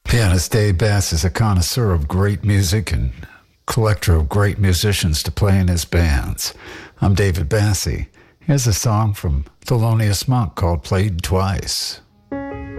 Pianist Dave Bass is a connoisseur of great music and collector of great musicians to play in his bands. I'm David Bassie. Here's a song from Thelonious Monk called Played Twice.